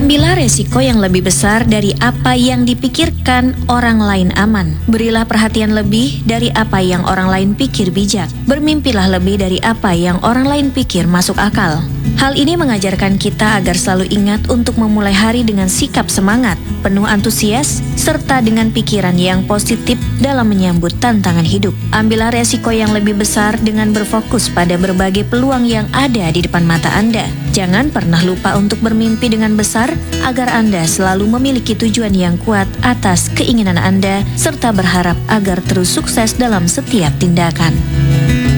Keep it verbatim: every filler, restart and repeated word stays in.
Ambillah resiko yang lebih besar dari apa yang dipikirkan orang lain aman. Berilah perhatian lebih dari apa yang orang lain pikir bijak. Bermimpilah lebih dari apa yang orang lain pikir masuk akal. Hal ini mengajarkan kita agar selalu ingat untuk memulai hari dengan sikap semangat, penuh antusias, serta dengan pikiran yang positif dalam menyambut tantangan hidup. Ambillah resiko yang lebih besar dengan berfokus pada berbagai peluang yang ada di depan mata Anda. Jangan pernah lupa untuk bermimpi dengan besar agar Anda selalu memiliki tujuan yang kuat atas keinginan Anda serta berharap agar terus sukses dalam setiap tindakan.